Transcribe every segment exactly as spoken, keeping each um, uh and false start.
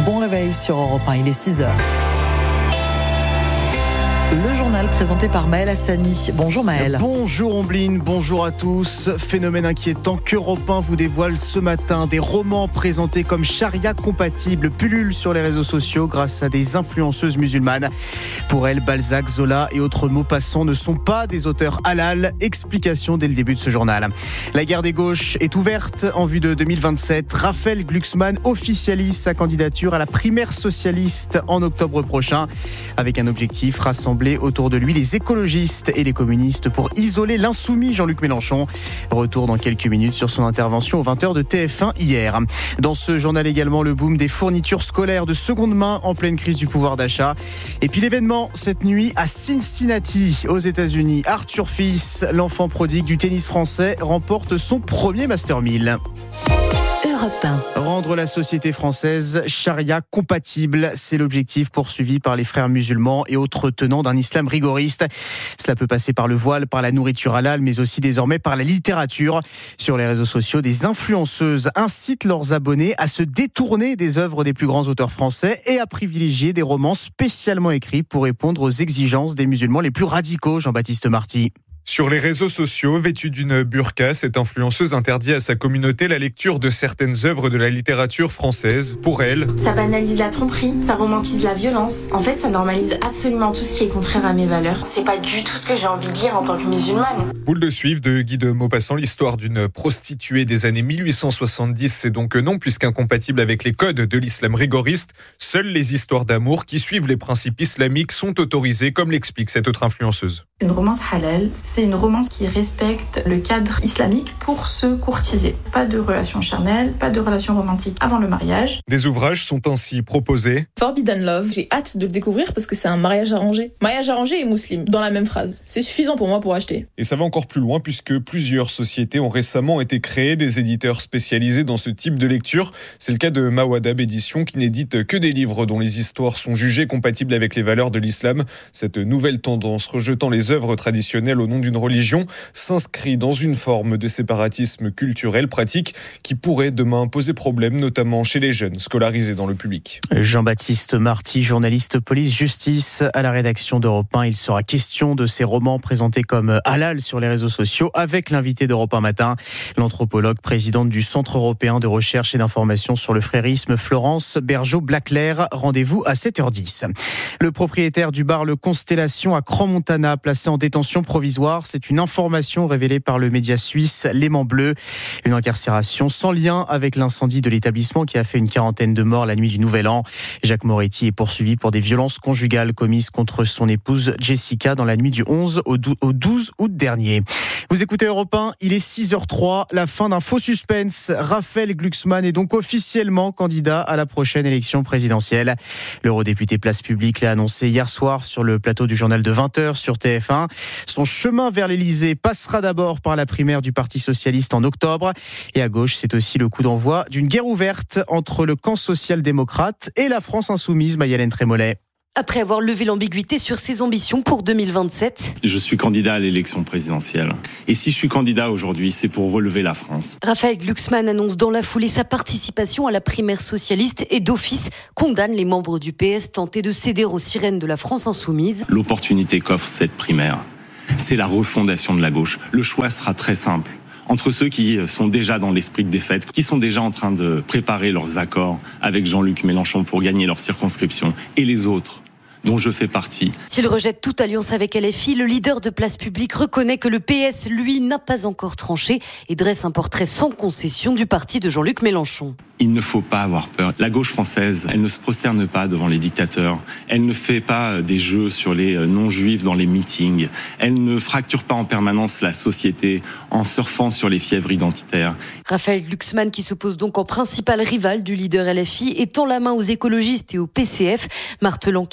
Bon réveil sur Europe un, il est six heures. Le journal présenté par Maël Hassani. Bonjour Maël. Bonjour Ombline, bonjour à tous. Phénomène inquiétant qu'Europe un vous dévoile ce matin. Des romans présentés comme charia compatibles pullulent sur les réseaux sociaux grâce à des influenceuses musulmanes. Pour elles, Balzac, Zola et autres mots passants ne sont pas des auteurs halal. Explication dès le début de ce journal. La guerre des gauches est ouverte en vue de deux mille vingt-sept. Raphaël Glucksmann officialise sa candidature à la primaire socialiste en octobre prochain avec un objectif, rassembler autour de lui les écologistes et les communistes pour isoler l'insoumis Jean-Luc Mélenchon. Retour dans quelques minutes sur son intervention aux vingt heures de T F un hier. Dans ce journal également, le boom des fournitures scolaires de seconde main en pleine crise du pouvoir d'achat. Et puis l'événement cette nuit à Cincinnati, aux États-Unis. Arthur Fils, l'enfant prodigue du tennis français, remporte son premier Master mille. Rendre la société française charia compatible, c'est l'objectif poursuivi par les frères musulmans et autres tenants d'un islam rigoriste. Cela peut passer par le voile, par la nourriture halal, mais aussi désormais par la littérature. Sur les réseaux sociaux, des influenceuses incitent leurs abonnés à se détourner des œuvres des plus grands auteurs français et à privilégier des romans spécialement écrits pour répondre aux exigences des musulmans les plus radicaux. Jean-Baptiste Marty. Sur les réseaux sociaux, vêtue d'une burqa, cette influenceuse interdit à sa communauté la lecture de certaines œuvres de la littérature française. Pour elle, ça banalise la tromperie, ça romantise la violence. En fait, ça normalise absolument tout ce qui est contraire à mes valeurs. C'est pas du tout ce que j'ai envie de lire en tant que musulmane. Boule de suivre de Guy de Maupassant, l'histoire d'une prostituée des années mille huit cent soixante-dix, c'est donc non, puisqu'incompatible avec les codes de l'islam rigoriste. Seules les histoires d'amour qui suivent les principes islamiques sont autorisées, comme l'explique cette autre influenceuse. Une romance halal, c'est une romance qui respecte le cadre islamique pour se courtiser. Pas de relation charnelle, pas de relation romantique avant le mariage. Des ouvrages sont ainsi proposés. Forbidden Love, j'ai hâte de le découvrir parce que c'est un mariage arrangé. Mariage arrangé et musulman, dans la même phrase. C'est suffisant pour moi pour acheter. Et ça va encore plus loin puisque plusieurs sociétés ont récemment été créées, des éditeurs spécialisés dans ce type de lecture. C'est le cas de Mawadab Édition qui n'édite que des livres dont les histoires sont jugées compatibles avec les valeurs de l'islam. Cette nouvelle tendance, rejetant les œuvres traditionnelles au nom d'une religion, s'inscrit dans une forme de séparatisme culturel pratique qui pourrait demain poser problème, notamment chez les jeunes scolarisés dans le public. Jean-Baptiste Marty, journaliste police-justice à la rédaction d'Europe un. Il sera question de ces romans présentés comme halal sur les réseaux sociaux avec l'invité d'Europe un matin, l'anthropologue présidente du Centre européen de recherche et d'information sur le frérisme, Florence Bergeau-Blaclair. Rendez-vous à sept heures dix. Le propriétaire du bar Le Constellation à Crans-Montana, placé en détention provisoire. C'est une information révélée par le média suisse L'Aimant Bleu. Une incarcération sans lien avec l'incendie de l'établissement qui a fait une quarantaine de morts la nuit du Nouvel An. Jacques Moretti est poursuivi pour des violences conjugales commises contre son épouse Jessica dans la nuit du onze au douze août dernier. Vous écoutez Europe un, il est six heures trois, la fin d'un faux suspense. Raphaël Glucksmann est donc officiellement candidat à la prochaine élection présidentielle. L'eurodéputé Place Publique l'a annoncé hier soir sur le plateau du journal de vingt heures sur T F un. Son chemin vers l'Élysée passera d'abord par la primaire du Parti socialiste en octobre. Et à gauche, c'est aussi le coup d'envoi d'une guerre ouverte entre le camp social-démocrate et la France insoumise. Maïlène Trémollet. Après avoir levé l'ambiguïté sur ses ambitions pour deux mille vingt-sept. Je suis candidat à l'élection présidentielle. Et si je suis candidat aujourd'hui, c'est pour relever la France. Raphaël Glucksmann annonce dans la foulée sa participation à la primaire socialiste et d'office condamne les membres du P S tentés de céder aux sirènes de la France insoumise. L'opportunité qu'offre cette primaire, c'est la refondation de la gauche. Le choix sera très simple. Entre ceux qui sont déjà dans l'esprit de défaite, qui sont déjà en train de préparer leurs accords avec Jean-Luc Mélenchon pour gagner leur circonscription, et les autres, dont je fais partie. S'il rejette toute alliance avec L F I, le leader de Place Publique reconnaît que le P S, lui, n'a pas encore tranché et dresse un portrait sans concession du parti de Jean-Luc Mélenchon. Il ne faut pas avoir peur. La gauche française, elle ne se prosterne pas devant les dictateurs. Elle ne fait pas des jeux sur les non-juifs dans les meetings. Elle ne fracture pas en permanence la société en surfant sur les fièvres identitaires. Raphaël Glucksmann, qui s'oppose donc en principal rival du leader L F I, étend la main aux écologistes et au P C F, martelant qu'il aura besoin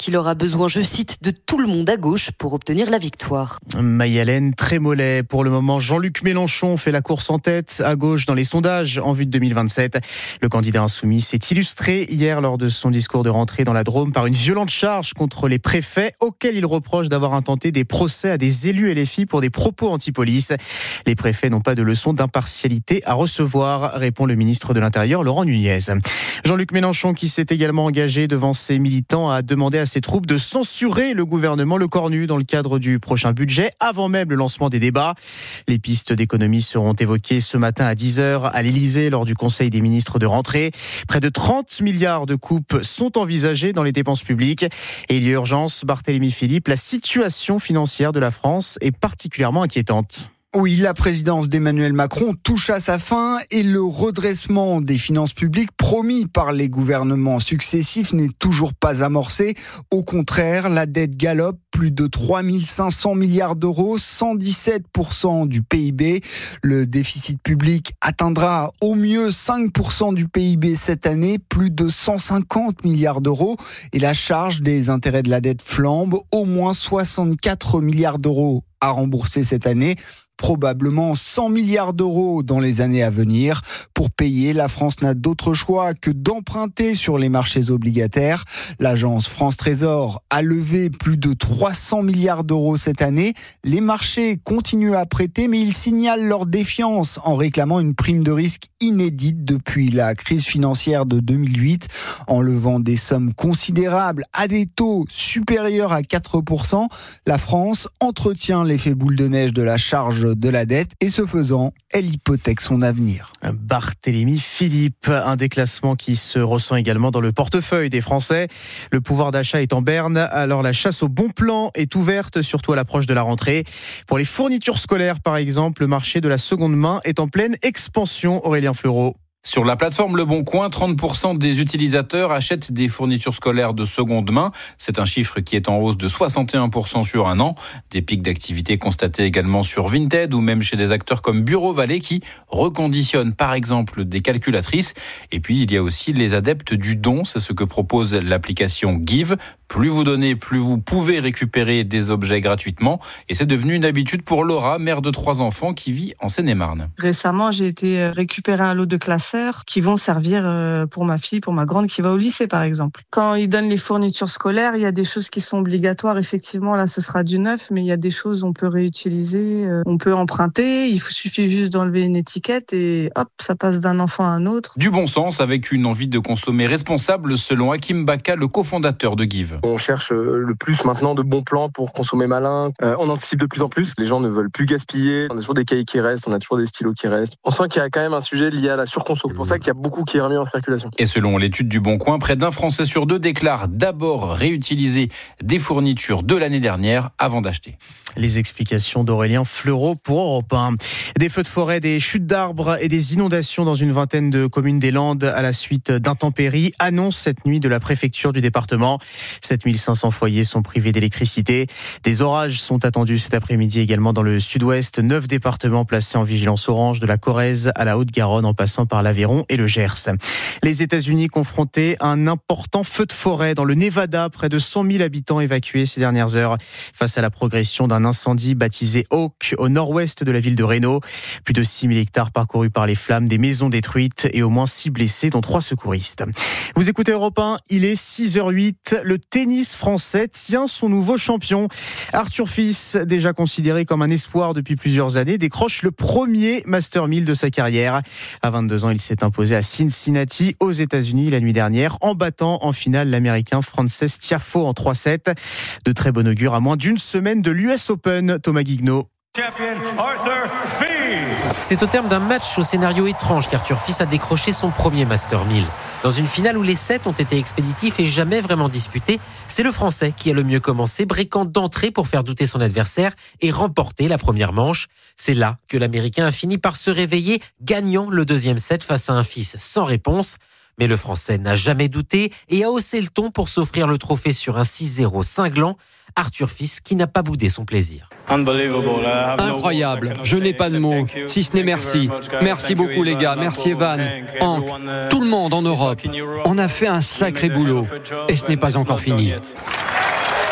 besoin, je cite, de tout le monde à gauche pour obtenir la victoire. Maï-Hélène Trémollet. Pour le moment, Jean-Luc Mélenchon fait la course en tête à gauche dans les sondages en vue de deux mille vingt-sept. Le candidat insoumis s'est illustré hier lors de son discours de rentrée dans la Drôme par une violente charge contre les préfets auxquels il reproche d'avoir intenté des procès à des élus L F I pour des propos anti-police. Les préfets n'ont pas de leçon d'impartialité à recevoir, répond le ministre de l'Intérieur Laurent Nunez. Jean-Luc Mélenchon, qui s'est également engagé devant ses militants, a demandé à ses troupes de censurer le gouvernement Le Cornu dans le cadre du prochain budget, avant même le lancement des débats. Les pistes d'économie seront évoquées ce matin à dix heures à l'Élysée lors du Conseil des ministres de rentrée. Près de trente milliards de coupes sont envisagées dans les dépenses publiques. Et il y a urgence, Barthélémy Philippe, la situation financière de la France est particulièrement inquiétante. Oui, la présidence d'Emmanuel Macron touche à sa fin et le redressement des finances publiques promis par les gouvernements successifs n'est toujours pas amorcé. Au contraire, la dette galope, plus de trois mille cinq cents milliards d'euros, cent dix-sept pour cent du P I B. Le déficit public atteindra au mieux cinq pour cent du P I B cette année, plus de cent cinquante milliards d'euros. Et la charge des intérêts de la dette flambe, au moins soixante-quatre milliards d'euros à rembourser cette année. Probablement cent milliards d'euros dans les années à venir. Pour payer, la France n'a d'autre choix que d'emprunter sur les marchés obligataires. L'agence France Trésor a levé plus de trois cents milliards d'euros cette année. Les marchés continuent à prêter, mais ils signalent leur défiance en réclamant une prime de risque inédite depuis la crise financière de deux mille huit, en levant des sommes considérables à des taux supérieurs à quatre pour cent. La France entretient l'effet boule de neige de la charge de la dette et ce faisant, elle hypothèque son avenir. Barthélémy Philippe, un déclassement qui se ressent également dans le portefeuille des Français. Le pouvoir d'achat est en berne, alors la chasse au bon plan est ouverte, surtout à l'approche de la rentrée. Pour les fournitures scolaires, par exemple, le marché de la seconde main est en pleine expansion. Aurélien Fleureau. Sur la plateforme Le Bon Coin, trente pour cent des utilisateurs achètent des fournitures scolaires de seconde main. C'est un chiffre qui est en hausse de soixante et un pour cent sur un an. Des pics d'activité constatés également sur Vinted ou même chez des acteurs comme Bureau Vallée qui reconditionnent par exemple des calculatrices. Et puis il y a aussi les adeptes du don, c'est ce que propose l'application Give. Plus vous donnez, plus vous pouvez récupérer des objets gratuitement. Et c'est devenu une habitude pour Laura, mère de trois enfants qui vit en Seine-et-Marne. Récemment, j'ai été récupérer un lot de classeurs qui vont servir pour ma fille, pour ma grande qui va au lycée par exemple. Quand ils donnent les fournitures scolaires, il y a des choses qui sont obligatoires. Effectivement, là, ce sera du neuf, mais il y a des choses on peut réutiliser, on peut emprunter. Il suffit juste d'enlever une étiquette et hop, ça passe d'un enfant à un autre. Du bon sens avec une envie de consommer responsable selon Hakim Baka, le cofondateur de Give. On cherche le plus maintenant de bons plans pour consommer malin. Euh, on anticipe de plus en plus. Les gens ne veulent plus gaspiller. On a toujours des cahiers qui restent, on a toujours des stylos qui restent. On sent qu'il y a quand même un sujet lié à la surconso. C'est pour ça qu'il y a beaucoup qui est remis en circulation. Et selon l'étude du Bon Coin, près d'un Français sur deux déclare d'abord réutiliser des fournitures de l'année dernière avant d'acheter. Les explications d'Aurélien Fleureau pour Europe un. Des feux de forêt, des chutes d'arbres et des inondations dans une vingtaine de communes des Landes à la suite d'intempéries, annonce cette nuit de la préfecture du département. sept mille cinq cents foyers sont privés d'électricité. Des orages sont attendus cet après-midi également dans le sud-ouest. Neuf départements placés en vigilance orange, de la Corrèze à la Haute-Garonne en passant par l'Aveyron et le Gers. Les États-Unis confrontés à un important feu de forêt dans le Nevada. Près de cent mille habitants évacués ces dernières heures face à la progression d'un incendie baptisé Hawk au nord-ouest de la ville de Reno. Plus de six mille hectares parcourus par les flammes, des maisons détruites et au moins six blessés, dont trois secouristes. Vous écoutez Europe un, il est six heures huit. Le tennis français tient son nouveau champion. Arthur Fils, déjà considéré comme un espoir depuis plusieurs années, décroche le premier Master mille de sa carrière. À vingt-deux ans, il s'est imposé à Cincinnati, aux États-Unis, la nuit dernière, en battant en finale l'Américain Frances Tiafoe en trois sept. De très bon augure à moins d'une semaine de l'U S Open. Thomas Guignot. C'est au terme d'un match au scénario étrange qu'Arthur Fils a décroché son premier Master mille. Dans une finale où les sets ont été expéditifs et jamais vraiment disputés, c'est le Français qui a le mieux commencé, briquant d'entrée pour faire douter son adversaire et remporter la première manche. C'est là que l'Américain a fini par se réveiller, gagnant le deuxième set face à un Fils sans réponse. Mais le Français n'a jamais douté et a haussé le ton pour s'offrir le trophée sur un six zéro cinglant. Arthur Fils qui n'a pas boudé son plaisir. Incroyable, je n'ai pas de mots, si ce n'est merci. Merci beaucoup les gars, merci Evan, Hank, tout le monde en Europe. On a fait un sacré boulot et ce n'est pas encore fini.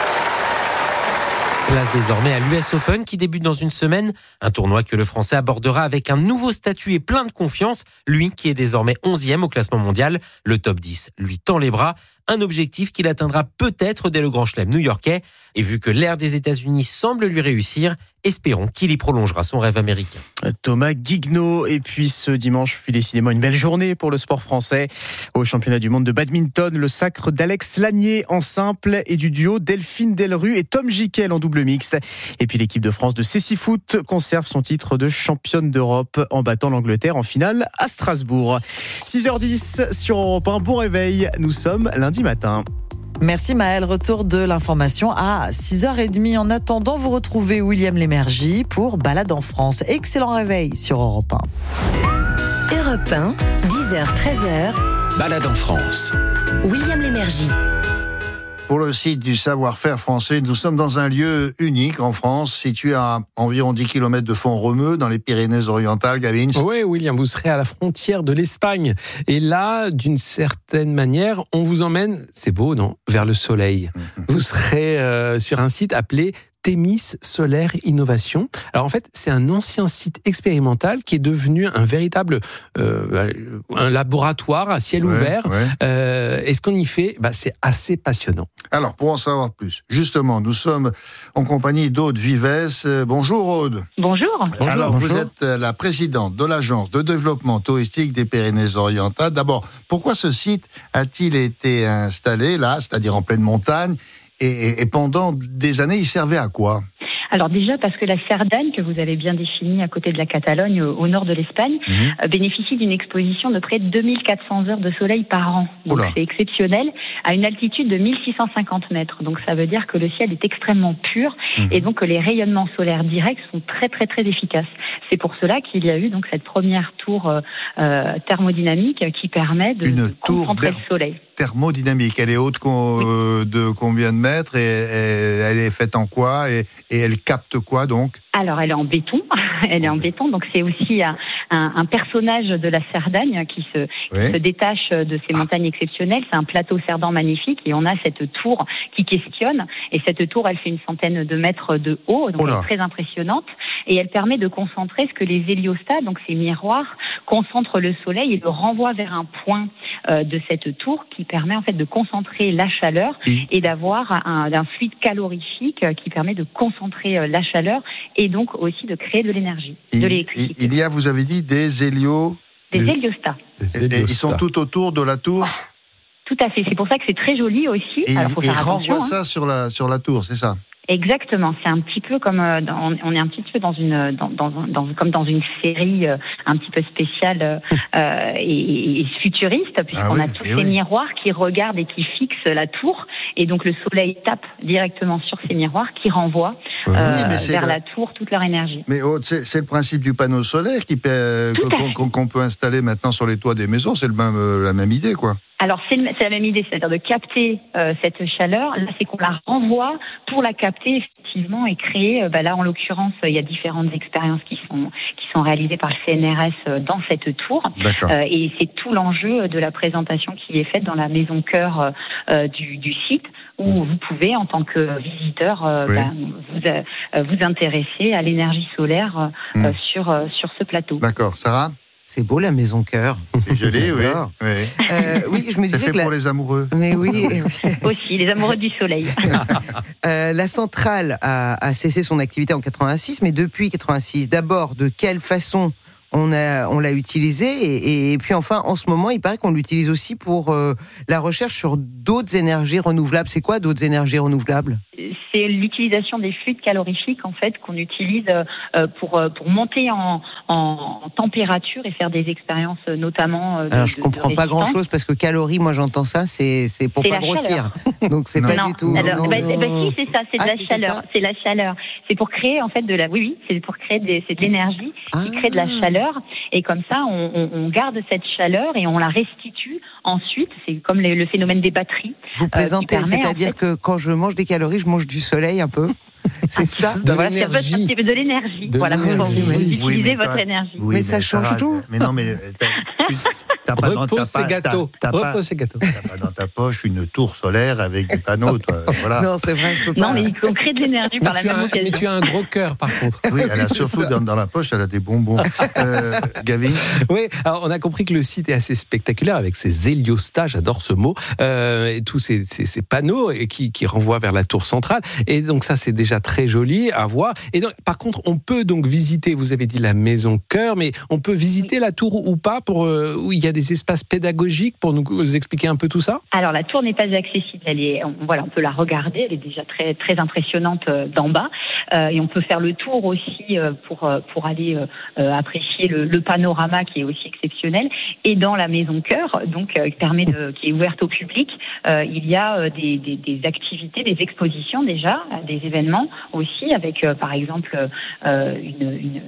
Place désormais à l'U S Open qui débute dans une semaine. Un tournoi que le Français abordera avec un nouveau statut et plein de confiance. Lui qui est désormais onzième au classement mondial. Le top dix lui tend les bras. Un objectif qu'il atteindra peut-être dès le Grand Chelem new-yorkais. Et vu que l'ère des États-Unis semble lui réussir, espérons qu'il y prolongera son rêve américain. Thomas Guignot. Et puis ce dimanche fut décidément une belle journée pour le sport français. Au championnat du monde de badminton, le sacre d'Alex Lanier en simple et du duo Delphine Delru et Tom Gickel en double mixte. Et puis l'équipe de France de Cécifoot conserve son titre de championne d'Europe en battant l'Angleterre en finale à Strasbourg. six heures dix sur Europe un. Bon réveil, nous sommes lundi matin. Merci Maëlle, retour de l'information à six heures trente. En attendant, vous retrouvez William Lémergie pour Balade en France. Excellent réveil sur Europe un. Europe un, dix heures treize heures. Balade en France. William Lémergie. Pour le site du savoir-faire français, nous sommes dans un lieu unique en France, situé à environ dix kilomètres de Font-Romeu, dans les Pyrénées-Orientales. Gavin. Oui, William, vous serez à la frontière de l'Espagne. Et là, d'une certaine manière, on vous emmène, c'est beau, non, vers le soleil. Vous serez euh, sur un site appelé Thémis Solaire Innovation. Alors en fait, c'est un ancien site expérimental qui est devenu un véritable euh, un laboratoire à ciel ouais, ouvert. Ouais. Euh, et ce qu'on y fait, bah, c'est assez passionnant. Alors, pour en savoir plus, justement, nous sommes en compagnie d'Aude Vives. Bonjour Aude. Bonjour. Bonjour. Alors, Bonjour. Vous êtes la présidente de l'Agence de développement touristique des Pyrénées-Orientales. D'abord, pourquoi ce site a-t-il été installé là, c'est-à-dire en pleine montagne? Et, et pendant des années, il servait à quoi ? Alors déjà parce que la Cerdagne, que vous avez bien définie à côté de la Catalogne, au, au nord de l'Espagne, mmh. euh, bénéficie d'une exposition de près de deux mille quatre cents heures de soleil par an. Donc Oula. C'est exceptionnel, à une altitude de mille six cent cinquante mètres. Donc ça veut dire que le ciel est extrêmement pur mmh. et donc que les rayonnements solaires directs sont très très très efficaces. C'est pour cela qu'il y a eu donc cette première tour euh, thermodynamique qui permet de une concentrer le soleil. Thermodynamique, elle est haute con, oui. euh, de combien de mètres et, et elle est faite en quoi et, et elle capte quoi donc ? Alors elle est en béton, elle est en béton, donc c'est aussi un, un, un personnage de la Cerdagne qui se, oui. qui se détache de ces montagnes exceptionnelles. C'est un plateau cerdan magnifique et on a cette tour qui questionne et cette tour elle fait une centaine de mètres de haut, donc elle est très impressionnante et elle permet de concentrer ce que les héliostats, donc ces miroirs, concentrent le soleil et le renvoient vers un point euh, de cette tour qui permet en fait de concentrer la chaleur et, et d'avoir un, un fluide calorifique qui permet de concentrer la chaleur et donc aussi de créer de l'énergie, il, de l'électricité. Il y a, vous avez dit, des hélios... Des, des héliostats. Des héliostats. Et ils sont tout autour de la tour ? Tout à fait, c'est pour ça que c'est très joli aussi. Et Alors, faut ils faire renvoient attention, ça hein. sur la, sur la tour, c'est ça ? Exactement, c'est un petit peu comme euh, dans, on est un petit peu dans une dans, dans, dans comme dans une série euh, un petit peu spéciale euh, et, et futuriste puisqu'on ah oui, a tous ces oui. miroirs qui regardent et qui fixent la tour et donc le soleil tape directement sur ces miroirs qui renvoient euh, oui, vers la... la tour toute leur énergie. Mais oh, c'est, c'est le principe du panneau solaire qui peut, qu'on, qu'on peut installer maintenant sur les toits des maisons, c'est le même, euh, la même idée quoi. Alors c'est, le, c'est la même idée, c'est-à-dire de capter euh, cette chaleur. Là, c'est qu'on la renvoie pour la capter effectivement et créer. Euh, bah là, en l'occurrence, il y a différentes expériences qui sont qui sont réalisées par le C N R S dans cette tour. Euh, et c'est tout l'enjeu de la présentation qui est faite dans la maison cœur euh, du, du site, où vous pouvez, en tant que visiteur, euh, oui. bah, vous, euh, vous intéresser à l'énergie solaire euh, mmh. sur euh, sur ce plateau. D'accord, Sarah. C'est beau la maison cœur. C'est joli, oui. Oui. Euh, oui, je me disais c'est fait que la... pour les amoureux. Mais oui. Aussi, les amoureux du soleil. euh, la centrale a, a cessé son activité en quatre-vingt-six, mais depuis quatre-vingt-six, d'abord, de quelle façon on a, on l'a utilisé et, et puis enfin, en ce moment, il paraît qu'on l'utilise aussi pour euh, la recherche sur d'autres énergies renouvelables. C'est quoi d'autres énergies renouvelables ? C'est l'utilisation des fluides calorifiques en fait qu'on utilise euh, pour pour monter en, en, en température et faire des expériences notamment. De, Alors je de, comprends de pas grand chose parce que calories, moi j'entends ça, c'est c'est pour c'est pas grossir. Donc c'est non. pas non. du tout. Alors, non, bah, non. bah, si c'est ça, c'est de ah, la si, chaleur. C'est, c'est la chaleur. C'est pour créer en fait de la. Oui oui, c'est pour créer des, c'est de l'énergie ah. qui crée de la chaleur et comme ça on, on, on garde cette chaleur et on la restitue ensuite. C'est comme les, le phénomène des batteries. Vous plaisantez, euh, c'est-à-dire en fait, que quand je mange des calories, je mange du soleil un peu. C'est ça, de voilà, l'énergie. Un petit peu de l'énergie. De voilà, l'énergie. Vous, vous utilisez oui, votre énergie. Oui, mais ça change Sarah, tout. Mais non, mais tu T'as pas dans- Repose t'as ses pas- gâteaux. t'as- t'as pas- Repose ses gâteaux. T'as pas dans ta poche une tour solaire avec des panneaux, toi. Voilà. Non, c'est vrai, je peux Non, pas. mais il faut créer de l'énergie Mais par la tu, as même un, occasion. mais tu as un gros cœur, par contre. Oui, elle a c'est surtout ça. dans, dans la poche, elle a des bonbons. Euh, Gavin, Oui, alors on a compris que le site est assez spectaculaire avec ses héliostats, j'adore ce mot, euh, et tous ces, ces, ces panneaux et qui, qui renvoient vers la tour centrale. Et donc ça, c'est déjà très joli à voir. Et donc, par contre, on peut donc visiter, vous avez dit la maison cœur, mais on peut visiter la tour ou pas, pour, euh, où il y a des espaces pédagogiques pour nous expliquer un peu tout ça? Alors la tour n'est pas accessible, elle est, on, voilà, on peut la regarder, elle est déjà très très impressionnante euh, d'en bas, euh, et on peut faire le tour aussi euh, pour euh, pour aller euh, euh, apprécier le, le panorama qui est aussi exceptionnel. Et dans la maison cœur, donc euh, qui permet de, qui est ouverte au public, euh, il y a euh, des, des, des activités, des expositions déjà, euh, des événements aussi, avec euh, par exemple euh, une, une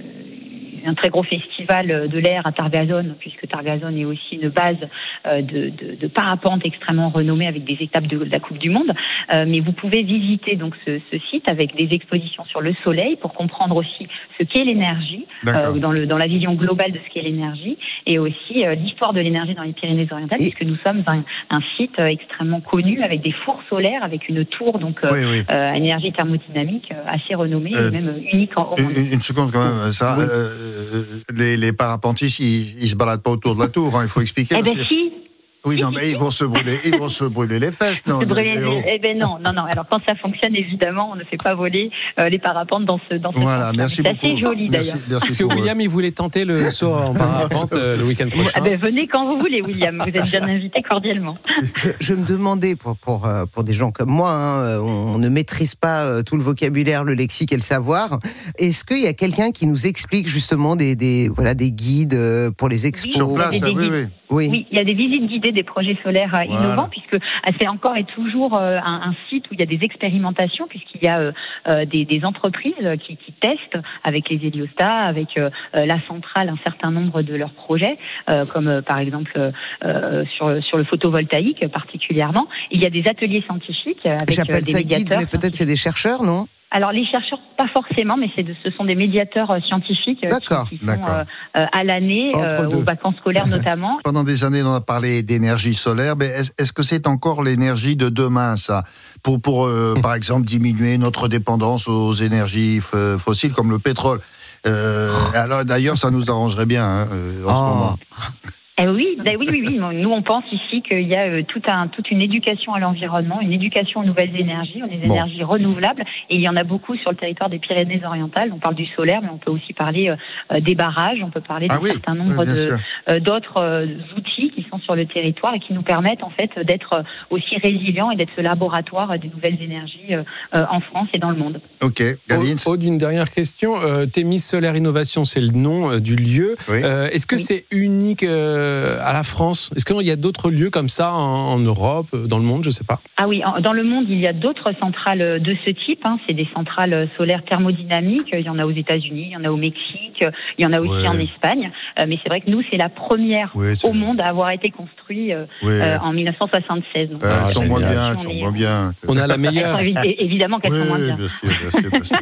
un très gros festival de l'air à Targazone, puisque Targazone est aussi une base de, de, de parapente extrêmement renommée avec des étapes de, de la Coupe du Monde. Euh, mais vous pouvez visiter donc ce, ce site avec des expositions sur le soleil pour comprendre aussi ce qu'est l'énergie, euh, dans, le, dans la vision globale de ce qu'est l'énergie, et aussi euh, l'histoire de l'énergie dans les Pyrénées-Orientales, et... puisque nous sommes un, un site extrêmement connu avec des fours solaires, avec une tour donc euh, oui, oui. Euh, à énergie thermodynamique assez renommée, euh, et même unique en, au monde. Une, une seconde quand même, ça. Oui. Euh, Les, les parapentistes, ils, ils se baladent pas autour de la tour, hein, il faut expliquer. Eh ben si. Oui, non, mais ils vont se brûler, ils vont se brûler les fesses, non? Brûler les... Eh ben non, non, non. Alors quand ça fonctionne, évidemment, on ne fait pas voler euh, les parapentes dans ce dans ce Voilà, sens-là. merci C'est beaucoup. assez joli merci, d'ailleurs. Merci Parce que pour... William, il voulait tenter le saut en parapente euh, le week-end prochain. Ah ben venez quand vous voulez, William. Vous êtes bien invité cordialement. Je, je me demandais pour pour pour des gens comme moi, hein, on, on ne maîtrise pas tout le vocabulaire, le lexique et le savoir. Est-ce qu'il y a quelqu'un qui nous explique justement des des voilà des guides pour les expos? Sur place, oui, oui, oui. Oui. oui, il y a des visites guidées des projets solaires voilà. innovants, puisque c'est encore et toujours un, un site où il y a des expérimentations, puisqu'il y a euh, des, des entreprises qui, qui testent avec les héliostats, avec euh, la centrale, un certain nombre de leurs projets, euh, comme euh, par exemple euh, sur, sur le photovoltaïque particulièrement. Il y a des ateliers scientifiques avec J'appelle euh, des ça médiateurs. Guide, mais peut-être c'est des chercheurs, non? Alors les chercheurs, pas forcément, mais c'est de, ce sont des médiateurs euh, scientifiques euh, qui, qui sont euh, euh, à l'année, euh, aux vacances scolaires notamment. Pendant des années, on a parlé d'énergie solaire, mais est-ce, est-ce que c'est encore l'énergie de demain, ça? Pour, pour euh, par exemple, diminuer notre dépendance aux énergies f- fossiles comme le pétrole. Euh, alors d'ailleurs, ça nous arrangerait bien hein, euh, en oh. ce moment. Eh oui, bah oui, oui, oui. Nous, on pense ici qu'il y a euh, tout un, toute une éducation à l'environnement, une éducation aux nouvelles énergies, aux bon. énergies renouvelables. Et il y en a beaucoup sur le territoire des Pyrénées-Orientales. On parle du solaire, mais on peut aussi parler euh, des barrages. On peut parler d'un ah oui, certain nombre oui, de, euh, d'autres euh, outils qui sont sur le territoire et qui nous permettent en fait d'être aussi résilients et d'être ce laboratoire des nouvelles énergies euh, en France et dans le monde. Ok, Gavin. Aude, une dernière question. Euh, Thémis Solaire Innovation, c'est le nom euh, du lieu. Oui. Euh, est-ce que oui. c'est unique euh, à la France? Est-ce qu'il y a d'autres lieux comme ça en, en Europe, dans le monde, je ne sais pas? Ah oui, en, dans le monde, il y a d'autres centrales de ce type. Hein. C'est des centrales solaires thermodynamiques. Il y en a aux États-Unis, il y en a au Mexique, il y en a aussi ouais. en Espagne. Euh, mais c'est vrai que nous, c'est la première oui, c'est... au monde à avoir été construite euh, oui. euh, en dix-neuf cent soixante-seize. Donc, euh, elles sont moins bien, elles sont moins bien. On a la meilleure. Évidemment qu'elles oui, sont moins bien. Bien sûr, bien sûr, bien sûr.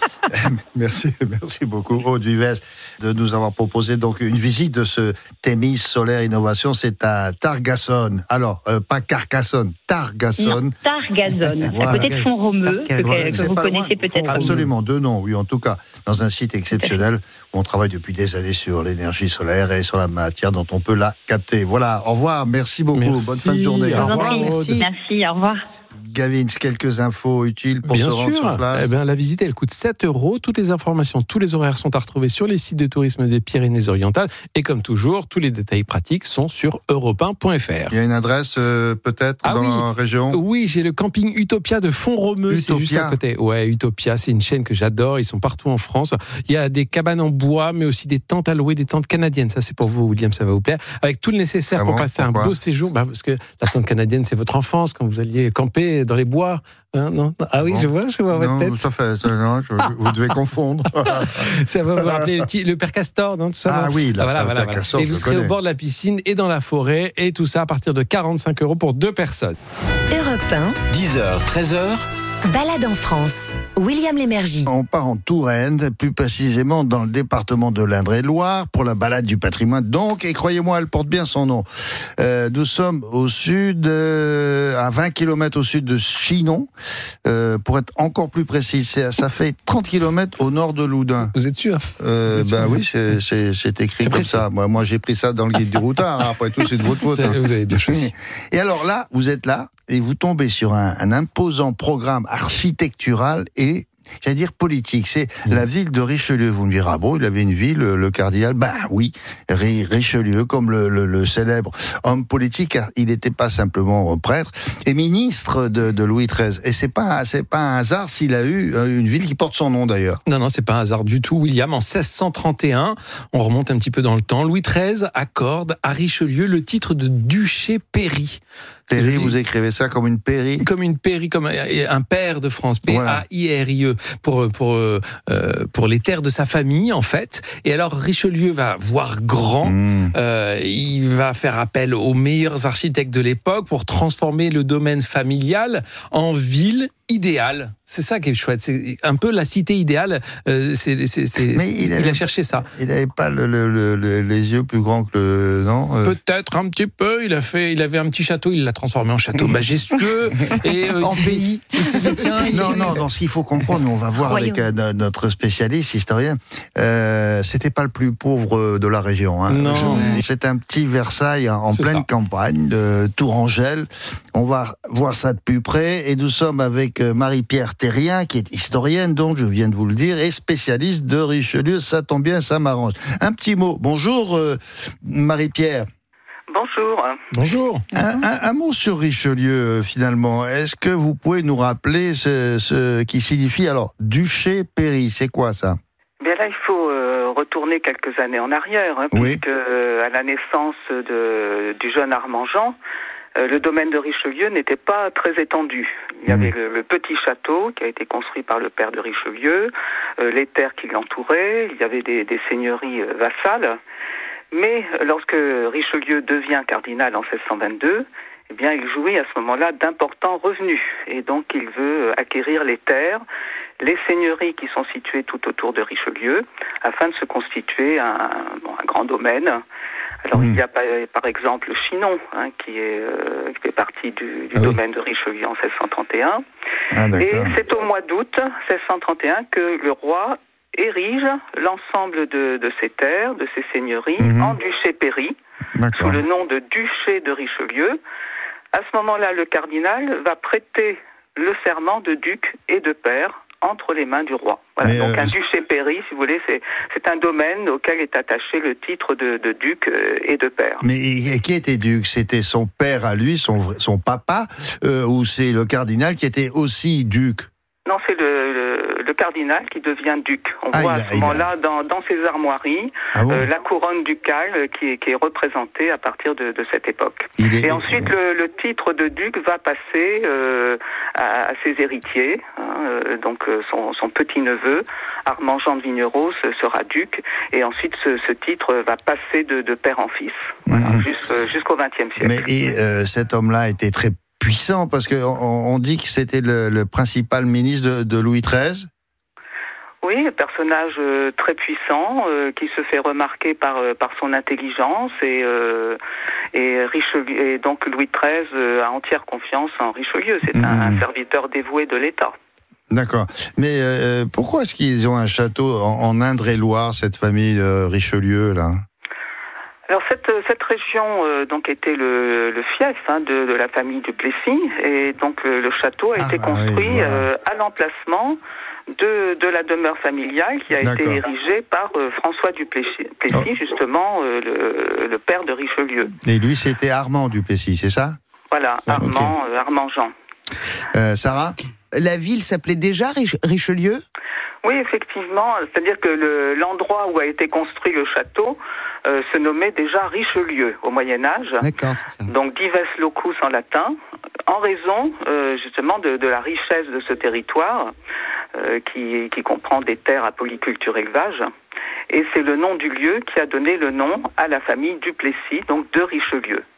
merci, merci beaucoup, Aude Vives, de nous avoir proposé donc une visite de ce Thémis Solaire Innovation. C'est à Targazone. Alors, euh, pas Carcassonne, Targazone. Non, Targazone, voilà. À côté de Font-Romeu, que, voilà. que vous connaissez loin. peut-être. Absolument, deux noms, oui, en tout cas, dans un site exceptionnel où on travaille depuis des années sur l'énergie solaire et sur la matière dont on peut la capter. Voilà, au revoir, merci beaucoup, merci. Bonne fin de journée. Au revoir, merci. merci, au revoir. Gavin, quelques infos utiles pour Bien se rendre sûr. sur place. Eh bien, la visite, elle coûte sept euros. Toutes les informations, tous les horaires sont à retrouver sur les sites de tourisme des Pyrénées-Orientales. Et comme toujours, tous les détails pratiques sont sur europe un point f r. Il y a une adresse euh, peut-être ah dans oui. la région? Oui, j'ai le camping Utopia de Font-Romeu. C'est juste à côté. Ouais, Utopia, c'est une chaîne que j'adore. Ils sont partout en France. Il y a des cabanes en bois, mais aussi des tentes à louer, des tentes canadiennes. Ça, c'est pour vous, William, ça va vous plaire. Avec tout le nécessaire ah pour bon, passer pourquoi? un beau séjour. Bah, parce que la tente canadienne, c'est votre enfance quand vous alliez camper dans les bois. Hein, non ah oui, bon. je vois, je vois votre non, tête. Ça fait, ça, non, je, vous devez confondre. Ça va vous rappeler le, le père Castor, non, tout ça. Ah oui, là, ah, voilà, voilà, le voilà. Castor, et vous serez connais. au bord de la piscine et dans la forêt, et tout ça à partir de quarante-cinq euros pour deux personnes. Europe un. dix heures, treize heures. Balade en France. William Lémergie. On part en Touraine, plus précisément dans le département de l'Indre-et-Loire, pour la balade du patrimoine. Donc, et croyez-moi, elle porte bien son nom. Euh, nous sommes au sud, euh, à vingt kilomètres au sud de Chinon. Euh, pour être encore plus précis, c'est, ça fait trente kilomètres au nord de Loudun. Vous êtes sûr? euh, Vous êtes Ben sûr oui, c'est, c'est, c'est écrit c'est comme précis. ça. Moi, moi, j'ai pris ça dans le guide du routard. Hein. Après tout, c'est de votre faute. Hein. Vous avez bien choisi. Et alors là, vous êtes là et vous tombez sur un, un imposant programme architectural et, j'allais dire, politique. C'est mmh. la ville de Richelieu. Vous me direz, ah bon, il avait une ville, le cardinal. Ben oui, Richelieu, comme le, le, le célèbre homme politique, car il n'était pas simplement prêtre, et ministre de, de Louis treize. Et c'est pas, c'est pas un hasard s'il a eu une ville qui porte son nom d'ailleurs. Non, non, c'est pas un hasard du tout, William. En seize cent trente et un, on remonte un petit peu dans le temps, Louis treize accorde à Richelieu le titre de duché Pairie. Pairie, vous écrivez ça comme une pairie? Comme une pairie, comme un père de France, P A I R I E, pour, pour, euh, pour les terres de sa famille, en fait. Et alors, Richelieu va voir grand, mmh. euh, il va faire appel aux meilleurs architectes de l'époque pour transformer le domaine familial en ville idéale. C'est ça qui est chouette. C'est un peu la cité idéale. Euh, c'est, c'est, c'est, Mais il, il avait, a cherché ça. Il n'avait pas le, le, le, les yeux plus grands que le... Non euh... Peut-être un petit peu. Il, a fait, il avait un petit château, il l'a transformé en château majestueux. Et euh, en pays. Dit, tiens, non, il... non, dans ce qu'il faut comprendre, on va voir Royaume. avec euh, notre spécialiste, historien, euh, c'était pas le plus pauvre de la région. Hein. Non. Je, c'est un petit Versailles en c'est pleine ça. campagne de Tourangelle. On va voir ça de plus près. Et nous sommes avec Marie-Pierre Terrien, qui est historienne, donc je viens de vous le dire, et spécialiste de Richelieu. Ça tombe bien, ça m'arrange. Un petit mot. Bonjour, euh, Marie-Pierre. Bonjour. Bonjour. Un, un, un mot sur Richelieu, finalement. Est-ce que vous pouvez nous rappeler ce, ce qui signifie, alors, duché Pairie, c'est quoi ça? Bien là, il faut euh, retourner quelques années en arrière, hein, oui. puisque euh, à la naissance de, du jeune Armand Jean, Euh, le domaine de Richelieu n'était pas très étendu. Il y avait le, le petit château qui a été construit par le père de Richelieu, euh, les terres qui l'entouraient, il y avait des, des seigneuries euh, vassales. Mais lorsque Richelieu devient cardinal en seize cent vingt-deux, eh bien, il jouit à ce moment-là d'importants revenus. Et donc, il veut acquérir les terres, les seigneuries qui sont situées tout autour de Richelieu, afin de se constituer un, bon, un grand domaine. Alors, mmh. il y a par, par exemple Chinon, hein, qui, est, euh, qui fait partie du, du ah domaine oui. de Richelieu en seize cent trente et un. Ah, et c'est au mois d'août seize cent trente et un que le roi érige l'ensemble de, de ses terres, de ses seigneuries, mmh. en duché Pairie, sous le nom de duché de Richelieu. À ce moment-là, le cardinal va prêter le serment de duc et de père entre les mains du roi. Voilà. Mais donc euh, un duché Pairie, si vous voulez, c'est, c'est un domaine auquel est attaché le titre de, de duc et de père. Mais qui était duc? C'était son père à lui, son, son papa, euh, ou c'est le cardinal qui était aussi duc? Non, c'est le, le, le cardinal qui devient duc. On ah, voit à ce moment-là, a... dans, dans ses armoiries, ah bon euh, la couronne ducale qui est, qui est représentée à partir de, de cette époque. Est... Et ensuite, le, le titre de duc va passer euh, à, à ses héritiers. Hein, euh, donc, son, son petit-neveu, Armand Jean de Vigneros, sera duc. Et ensuite, ce, ce titre va passer de, de père en fils, voilà, mmh. jusqu'au, jusqu'au vingtième siècle. Mais et, euh, cet homme-là était très puissant, parce qu'on on dit que c'était le, le principal ministre de, de Louis treize. Oui, personnage euh, très puissant, euh, qui se fait remarquer par euh, par son intelligence, et euh, et Richelieu, et donc Louis treize euh, a entière confiance en Richelieu. C'est mmh. un, un serviteur dévoué de l'État. D'accord. Mais euh, pourquoi est-ce qu'ils ont un château en, en Indre-et-Loire, cette famille euh, Richelieu là? Alors cette cette région euh, donc était le, le fief hein, de, de la famille du Plessis, et donc le, le château a ah, été construit oui, voilà. euh, à l'emplacement de de la demeure familiale qui a D'accord. été érigée par euh, François du Plessis, Plessis oh. justement euh, le, le père de Richelieu. Et lui c'était Armand du Plessis, c'est ça? Voilà, ah, Armand okay. euh, Armand Jean. Euh, Sarah? La ville s'appelait déjà Richelieu? Oui, effectivement. C'est-à-dire que le, l'endroit où a été construit le château euh, se nommait déjà Richelieu au Moyen-Âge. D'accord, c'est ça. Donc, Dives Locus en latin, en raison euh, justement de, de la richesse de ce territoire euh, qui, qui comprend des terres à polyculture élevage. Et c'est le nom du lieu qui a donné le nom à la famille du Plessis, donc de Richelieu. Mmh.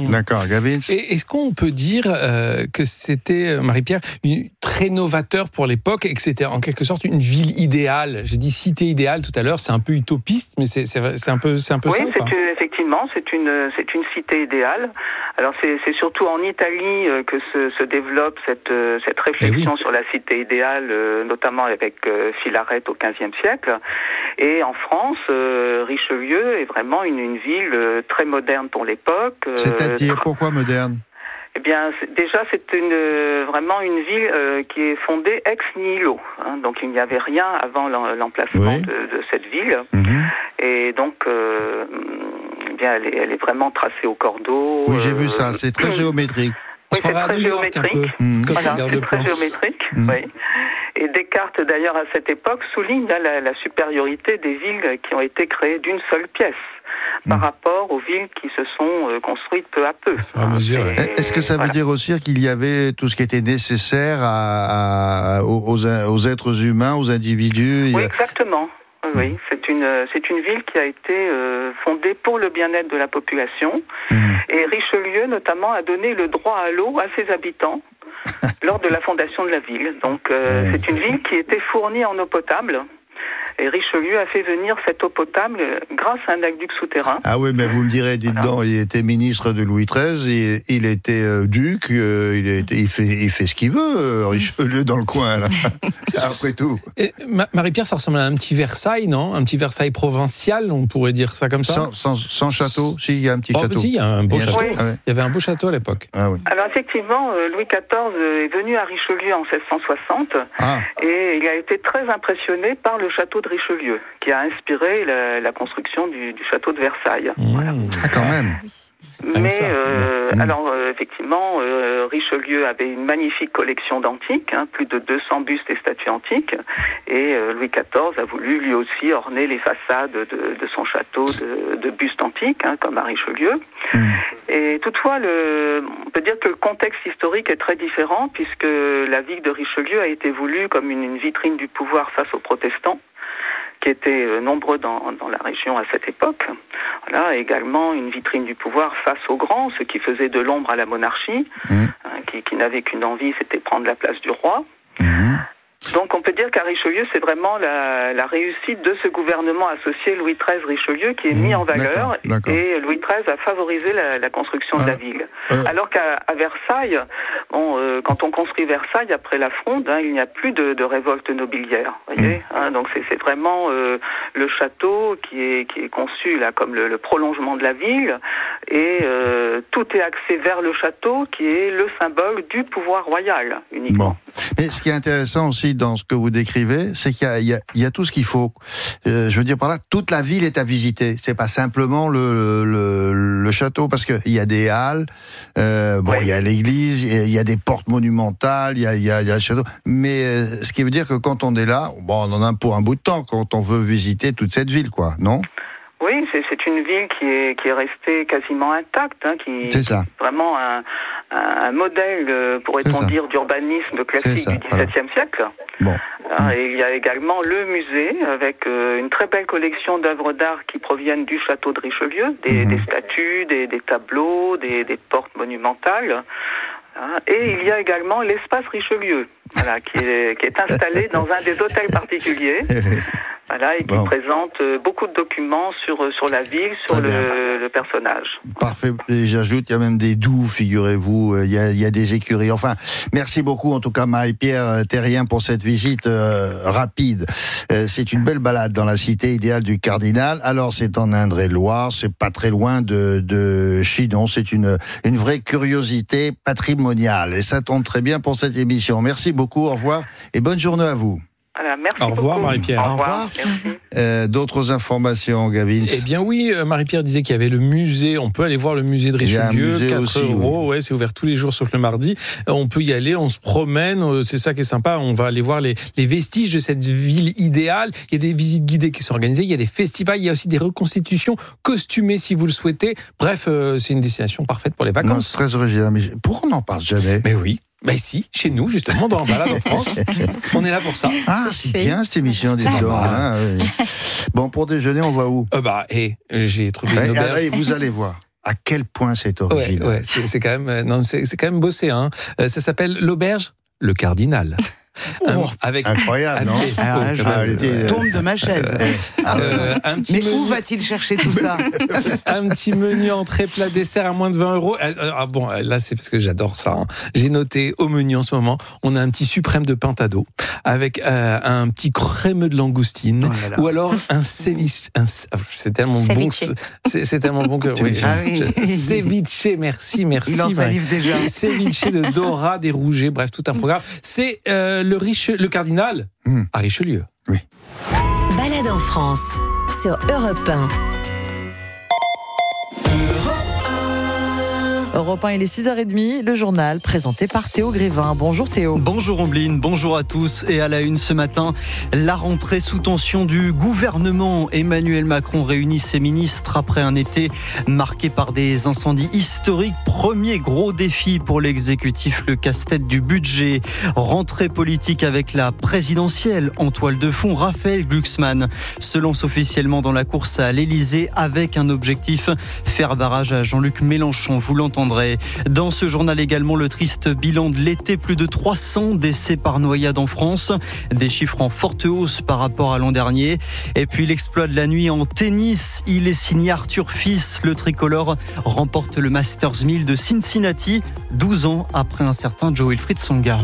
rien. D'accord, Gavin. Et est-ce qu'on peut dire euh, que c'était, Marie-Pierre, une, très novateur pour l'époque et que c'était en quelque sorte une ville idéale? J'ai dit cité idéale tout à l'heure, c'est un peu utopiste, mais c'est, c'est, c'est un peu, c'est un peu oui, ça. Oui, effectivement, c'est une, c'est une cité idéale. Alors c'est, c'est surtout en Italie que se, se développe cette, cette réflexion oui. sur la cité idéale, notamment avec Philarète au quinzième siècle. Et en France, euh, Richelieu est vraiment une, une ville très moderne pour l'époque. C'est-à-dire, euh, pourquoi moderne? Eh bien, c'est, déjà, c'est une, vraiment une ville euh, qui est fondée ex nihilo. Hein, donc, il n'y avait rien avant l'emplacement oui. de, de cette ville. Mm-hmm. Et donc, euh, eh bien, elle est, elle est vraiment tracée au cordeau. Oui, j'ai euh, vu ça. C'est très géométrique. Oui, c'est très géométrique. Mmh. Voilà, c'est très géométrique. Mmh. Oui. Et Descartes, d'ailleurs, à cette époque, souligne là, la, la supériorité des villes qui ont été créées d'une seule pièce par mmh. rapport aux villes qui se sont euh, construites peu à peu. À mesure, et, ouais. Est-ce que ça voilà. veut dire aussi qu'il y avait tout ce qui était nécessaire à, à, aux, aux êtres humains, aux individus? Oui, exactement. Oui, c'est une c'est une ville qui a été euh, fondée pour le bien-être de la population. Mmh. Et Richelieu, notamment, a donné le droit à l'eau à ses habitants lors de la fondation de la ville. Donc, euh, ouais, c'est une ville qui était fournie en eau potable. Et Richelieu a fait venir cette eau potable grâce à un aqueduc souterrain. Ah oui, mais vous me direz, dites donc, voilà. il était ministre de Louis treize, il, il était euh, duc, euh, il, était, il, fait, il fait ce qu'il veut, euh, Richelieu dans le coin, là. Après tout. Et, Marie-Pierre, ça ressemble à un petit Versailles, non? Un petit Versailles provincial, on pourrait dire ça comme ça? Sans, sans, sans château? Si, il y a un petit oh, château. Si, il y a un beau château. Oui. Ah ouais. Il y avait un beau château à l'époque. Ah oui. Alors effectivement, Louis quatorze est venu à Richelieu en seize cent soixante ah. et il a été très impressionné par le château de Richelieu, qui a inspiré la, la construction du, du château de Versailles. Mmh. Voilà. Ah, quand même. Mais euh, mmh. alors euh, effectivement, euh, Richelieu avait une magnifique collection d'antiques, hein, plus de deux cents bustes et statues antiques, et euh, Louis quatorze a voulu lui aussi orner les façades de, de son château de, de bustes antiques, hein, comme à Richelieu. Mmh. Et toutefois, le, on peut dire que le contexte historique est très différent, puisque la ville de Richelieu a été voulue comme une, une vitrine du pouvoir face aux protestants, qui étaient nombreux dans, dans la région à cette époque. Voilà, également une vitrine du pouvoir face aux grands, ce qui faisait de l'ombre à la monarchie, mmh. hein, qui, qui n'avait qu'une envie, c'était prendre la place du roi. Mmh. Donc on peut dire qu'à Richelieu, c'est vraiment la, la réussite de ce gouvernement associé Louis treize Richelieu qui est mmh, mis en valeur, d'accord, d'accord. Et Louis treize a favorisé la, la construction ah, de la ville. Euh... Alors qu'à à Versailles, bon, euh, quand on construit Versailles après la Fronde, hein, il n'y a plus de, de révolte nobiliaire. Voyez, mmh. hein, donc c'est, c'est vraiment euh, le château qui est, qui est conçu là comme le, le prolongement de la ville, et euh, tout est axé vers le château qui est le symbole du pouvoir royal uniquement. Bon. Mais ce qui est intéressant aussi dans ce que vous décrivez, c'est qu'il y a, il y a, il y a tout ce qu'il faut. Euh, je veux dire par là, toute la ville est à visiter. C'est pas simplement le, le, le château, parce qu'il y a des halles, euh, bon, oui. il y a l'église, il y a des portes monumentales, il y a, il y a, il y a le château. Mais euh, ce qui veut dire que quand on est là, bon, on en a pour un bout de temps quand on veut visiter toute cette ville, quoi, non ? Oui, c'est, c'est une ville qui est qui est restée quasiment intacte, hein, qui c'est ça. Vraiment un, un modèle, pourrait-on dire, d'urbanisme classique du dix-septième voilà. siècle. Bon. Hein, et il y a également le musée avec euh, une très belle collection d'œuvres d'art qui proviennent du château de Richelieu, des, mmh. des statues, des, des tableaux, des, des portes monumentales. Hein, et il y a également l'espace Richelieu, voilà, qui est qui est installé dans un des hôtels particuliers. Voilà, et qui bon. présente beaucoup de documents sur, sur la ville, sur le, le personnage. Parfait. Et j'ajoute, il y a même des douves, figurez-vous, il y a, il y a des écuries. Enfin, merci beaucoup, en tout cas, Marie-Pierre Therrien, pour cette visite euh, rapide. Euh, c'est une belle balade dans la cité idéale du Cardinal. Alors, c'est en Indre-et-Loire, c'est pas très loin de, de Chinon. C'est une, une vraie curiosité patrimoniale. Et ça tombe très bien pour cette émission. Merci beaucoup, au revoir, et bonne journée à vous. Voilà, merci Au revoir, beaucoup. Marie-Pierre. Au revoir. Euh, d'autres informations, Gavin? Eh bien oui, Marie-Pierre disait qu'il y avait le musée. On peut aller voir le musée de Richelieu, quatre euros. Oui. Ouais, c'est ouvert tous les jours sauf le mardi. On peut y aller, on se promène. C'est ça qui est sympa. On va aller voir les, les vestiges de cette ville idéale. Il y a des visites guidées qui sont organisées. Il y a des festivals. Il y a aussi des reconstitutions costumées si vous le souhaitez. Bref, euh, c'est une destination parfaite pour les vacances. Non, c'est très original. Mais pourquoi on n'en parle jamais? Mais oui. Ben si, chez nous, justement, dans Balade en France. On est là pour ça. Ah, c'est, c'est bien cette émission des gens. Hein, oui. Bon, pour déjeuner, on va où? euh, Bah, hé, hey, j'ai trouvé une auberge. Allez, vous allez voir. À quel point c'est horrible. Ouais, ouais, c'est, c'est quand même, non, c'est, c'est quand même bossé. Hein. Euh, ça s'appelle l'auberge, le cardinal. Oh, un, avec incroyable, non Alors là, je ah, était, tombe de ma chaise. Euh, un petit Mais menu... où va-t-il chercher tout ça? Un petit menu entrée, plat, dessert à moins de vingt euros. Ah bon, là c'est parce que j'adore ça. Hein. J'ai noté au menu en ce moment, on a un petit suprême de pintado avec euh, un petit crémeux de langoustine, oh là là. Ou alors un ceviche. Un, c'est tellement ceviche. bon, c'est, c'est tellement bon que oui. Ah oui. Je, ceviche, merci, merci. Il en salive déjà. Ceviche de dorade et rouget, bref, tout un programme. C'est euh, le Riche, le cardinal mmh. à Richelieu. Oui. Balade en France sur Europe un. Europe un, il est six heures trente, le journal présenté par Théo Grévin. Bonjour Théo. Bonjour Ombline, bonjour à tous. Et à la une ce matin, la rentrée sous tension du gouvernement. Emmanuel Macron réunit ses ministres après un été marqué par des incendies historiques. Premier gros défi pour l'exécutif, le casse-tête du budget. Rentrée politique avec la présidentielle. En toile de fond, Raphaël Glucksmann se lance officiellement dans la course à l'Élysée avec un objectif, faire barrage à Jean-Luc Mélenchon. Vous l'entendez. Dans ce journal également, le triste bilan de l'été, plus de trois cents décès par noyade en France, des chiffres en forte hausse par rapport à l'an dernier. Et puis l'exploit de la nuit en tennis, il est signé Arthur Fils, le tricolore remporte le Masters mille de Cincinnati, douze ans après un certain Joe-Wilfried Tsonga.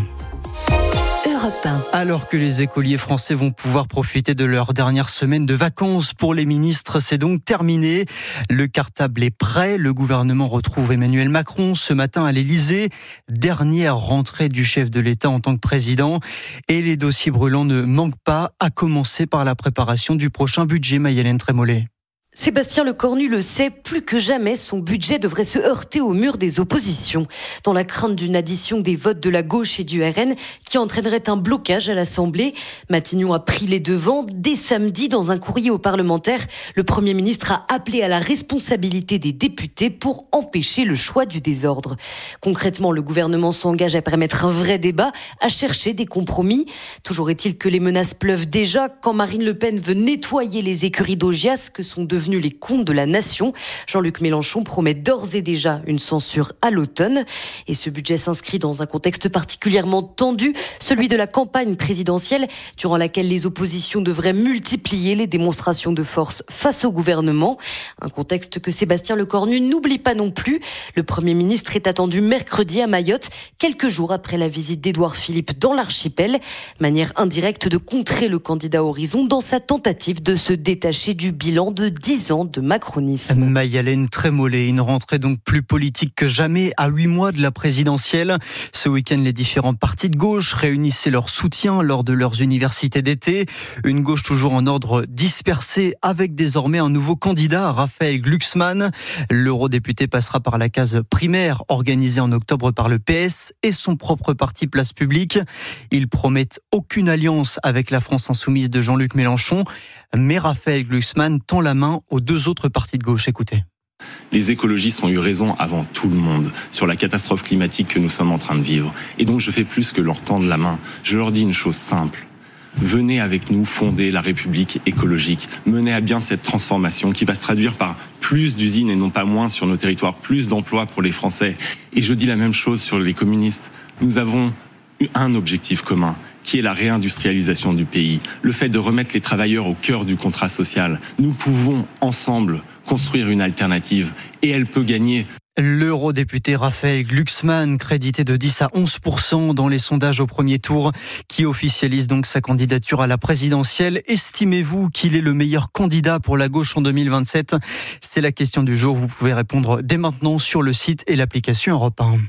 Alors que les écoliers français vont pouvoir profiter de leur dernière semaine de vacances pour les ministres, c'est donc terminé. Le cartable est prêt. Le gouvernement retrouve Emmanuel Macron ce matin à l'Élysée. Dernière rentrée du chef de l'État en tant que président. Et les dossiers brûlants ne manquent pas, à commencer par la préparation du prochain budget. Maï-Hélène Trémollet. Sébastien Lecornu le sait, plus que jamais, son budget devrait se heurter au mur des oppositions, dans la crainte d'une addition des votes de la gauche et du R N qui entraînerait un blocage à l'Assemblée. Matignon a pris les devants. Dès samedi, dans un courrier aux parlementaires, le Premier ministre a appelé à la responsabilité des députés pour empêcher le choix du désordre. Concrètement, le gouvernement s'engage à permettre un vrai débat, à chercher des compromis. Toujours est-il que les menaces pleuvent déjà quand Marine Le Pen veut nettoyer les écuries d'Augias que sont devenus les comptes de la nation. Jean-Luc Mélenchon promet d'ores et déjà une censure à l'automne. Et ce budget s'inscrit dans un contexte particulièrement tendu, celui de la campagne présidentielle, durant laquelle les oppositions devraient multiplier les démonstrations de force face au gouvernement. Un contexte que Sébastien Lecornu n'oublie pas non plus. Le Premier ministre est attendu mercredi à Mayotte, quelques jours après la visite d'Édouard Philippe dans l'archipel. Manière indirecte de contrer le candidat Horizon dans sa tentative de se détacher du bilan de dix ans de macronisme. Maï-Hélène Trémollet, une rentrée donc plus politique que jamais à huit mois de la présidentielle. Ce week-end, les différents partis de gauche réunissaient leur soutien lors de leurs universités d'été. Une gauche toujours en ordre dispersé avec désormais un nouveau candidat, Raphaël Glucksmann. L'eurodéputé passera par la case primaire organisée en octobre par le P S et son propre parti Place Publique. Ils promettent aucune alliance avec la France insoumise de Jean-Luc Mélenchon. Mais Raphaël Glucksmann tend la main aux deux autres partis de gauche. Écoutez. Les écologistes ont eu raison avant tout le monde sur la catastrophe climatique que nous sommes en train de vivre. Et donc je fais plus que leur tendre la main. Je leur dis une chose simple. Venez avec nous fonder la République écologique. Menez à bien cette transformation qui va se traduire par plus d'usines et non pas moins sur nos territoires, plus d'emplois pour les Français. Et je dis la même chose sur les communistes. Nous avons eu un objectif commun, qui est la réindustrialisation du pays, le fait de remettre les travailleurs au cœur du contrat social. Nous pouvons ensemble construire une alternative et elle peut gagner. L'eurodéputé Raphaël Glucksmann, crédité de dix à onze pour cent dans les sondages au premier tour, qui officialise donc sa candidature à la présidentielle. Estimez-vous qu'il est le meilleur candidat pour la gauche en deux mille vingt-sept? C'est la question du jour. Vous pouvez répondre dès maintenant sur le site et l'application Europe un.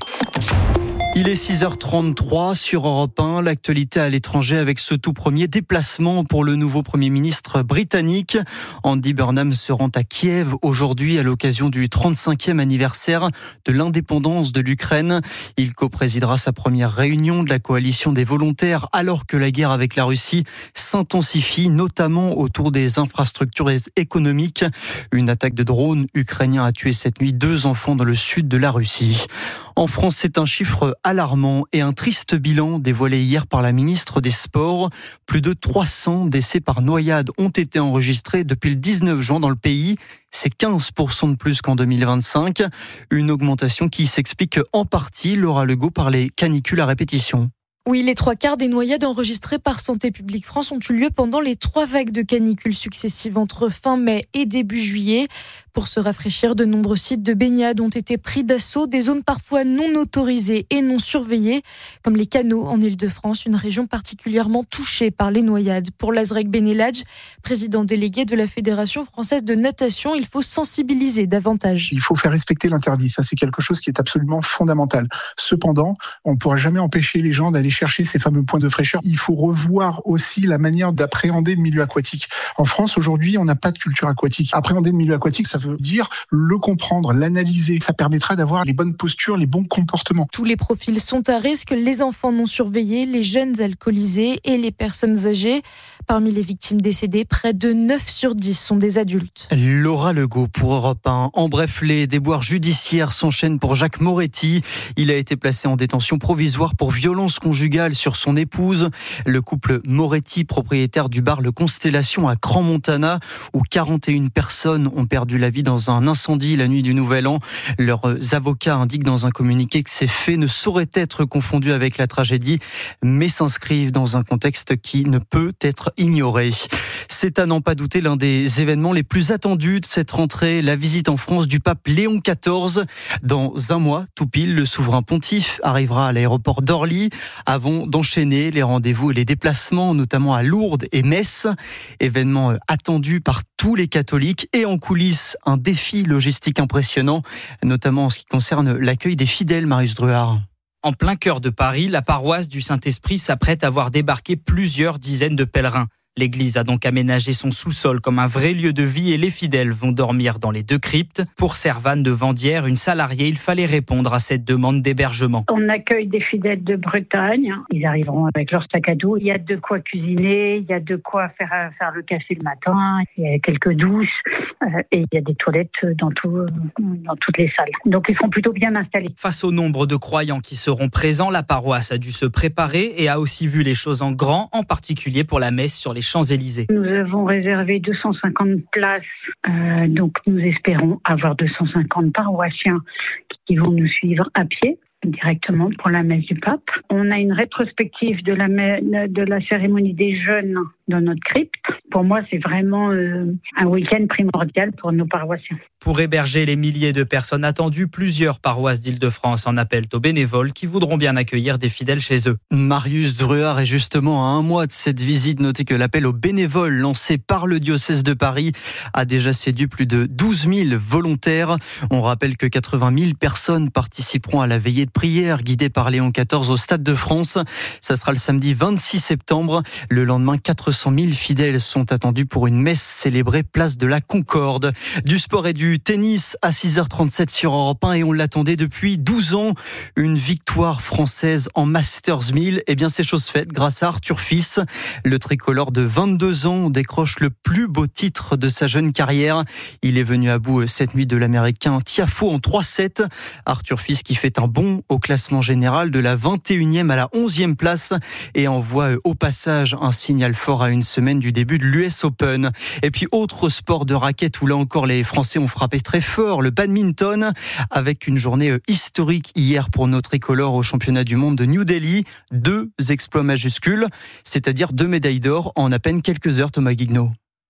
Il est six heures trente-trois sur Europe un, l'actualité à l'étranger avec ce tout premier déplacement pour le nouveau Premier ministre britannique. Andy Burnham se rend à Kiev aujourd'hui à l'occasion du trente-cinquième anniversaire de l'indépendance de l'Ukraine. Il coprésidera sa première réunion de la coalition des volontaires alors que la guerre avec la Russie s'intensifie, notamment autour des infrastructures économiques. Une attaque de drone ukrainien a tué cette nuit deux enfants dans le sud de la Russie. En France, c'est un chiffre alarmant et un triste bilan dévoilé hier par la ministre des Sports. Plus de trois cents décès par noyade ont été enregistrés depuis le dix-neuf juin dans le pays. C'est quinze pour cent de plus qu'en deux mille vingt-cinq. Une augmentation qui s'explique en partie, Laura Legault, par les canicules à répétition. Oui, les trois quarts des noyades enregistrées par Santé publique France ont eu lieu pendant les trois vagues de canicules successives entre fin mai et début juillet. Pour se rafraîchir, de nombreux sites de baignade ont été pris d'assaut, des zones parfois non autorisées et non surveillées, comme les canaux en Île-de-France, une région particulièrement touchée par les noyades. Pour Lazrek Beneladj, président délégué de la Fédération française de natation, il faut sensibiliser davantage. Il faut faire respecter l'interdit, ça c'est quelque chose qui est absolument fondamental. Cependant, on ne pourra jamais empêcher les gens d'aller chercher ces fameux points de fraîcheur. Il faut revoir aussi la manière d'appréhender le milieu aquatique. En France, aujourd'hui, on n'a pas de culture aquatique. Appréhender le milieu aquatique, ça veut dire le comprendre, l'analyser. Ça permettra d'avoir les bonnes postures, les bons comportements. Tous les profils sont à risque, les enfants non surveillés, les jeunes alcoolisés et les personnes âgées. Parmi les victimes décédées, près de neuf sur dix sont des adultes. Laura Legault pour Europe un. En bref, les déboires judiciaires s'enchaînent pour Jacques Moretti. Il a été placé en détention provisoire pour violence conjugale sur son épouse. Le couple Moretti, propriétaire du bar Le Constellation à Crans-Montana, où quarante et une personnes ont perdu la vie dans un incendie la nuit du Nouvel An. Leurs avocats indiquent dans un communiqué que ces faits ne sauraient être confondus avec la tragédie, mais s'inscrivent dans un contexte qui ne peut être ignoré. C'est à n'en pas douter l'un des événements les plus attendus de cette rentrée, la visite en France du pape Léon quatorze. Dans un mois, tout pile, le souverain pontife arrivera à l'aéroport d'Orly avant d'enchaîner les rendez-vous et les déplacements, notamment à Lourdes et Metz. Événement attendu par tous les catholiques et en coulisses, un défi logistique impressionnant, notamment en ce qui concerne l'accueil des fidèles, Marius Druard. En plein cœur de Paris, la paroisse du Saint-Esprit s'apprête à voir débarquer plusieurs dizaines de pèlerins. L'église a donc aménagé son sous-sol comme un vrai lieu de vie et les fidèles vont dormir dans les deux cryptes. Pour Servane de Vendière, une salariée, il fallait répondre à cette demande d'hébergement. On accueille des fidèles de Bretagne. Ils arriveront avec leur sac à dos. Il y a de quoi cuisiner, il y a de quoi faire, faire le café le matin, il y a quelques douches et il y a des toilettes dans, tout, dans toutes les salles. Donc ils seront plutôt bien installés. Face au nombre de croyants qui seront présents, la paroisse a dû se préparer et a aussi vu les choses en grand, en particulier pour la messe sur les Champs-Élysées. Nous avons réservé deux cent cinquante places, euh, donc nous espérons avoir deux cent cinquante paroissiens qui vont nous suivre à pied directement pour la messe du pape. On a une rétrospective de la, de la cérémonie des jeûnes dans notre crypte. Pour moi, c'est vraiment euh, un week-end primordial pour nos paroissiens. Pour héberger les milliers de personnes attendues, plusieurs paroisses d'Île-de-France en appellent aux bénévoles qui voudront bien accueillir des fidèles chez eux. Marius Druard est justement à un mois de cette visite. Notez que l'appel aux bénévoles lancé par le diocèse de Paris a déjà séduit plus de douze mille volontaires. On rappelle que quatre-vingt mille personnes participeront à la veillée de prière guidée par Léon quatorze au Stade de France. Ça sera le samedi vingt-six septembre. Le lendemain, quatre cent mille fidèles sont attendus pour une messe célébrée place de la Concorde. Du sport et du tennis à six heures trente-sept sur Europe un et on l'attendait depuis douze ans. Une victoire française en Masters mille. Eh bien, c'est chose faite grâce à Arthur Fils. Le tricolore de vingt-deux ans décroche le plus beau titre de sa jeune carrière. Il est venu à bout cette nuit de l'Américain Tiafoe en trois sept. Arthur Fils qui fait un bond au classement général de la vingt et unième à la onzième place et envoie au passage un signal fort à une semaine du début de l'U S Open. Et puis autre sport de raquette où là encore les Français ont frappé très fort, le badminton, avec une journée historique hier pour nos tricolores au championnat du monde de New Delhi. Deux exploits majuscules, c'est-à-dire deux médailles d'or en à peine quelques heures, Thomas Guignot.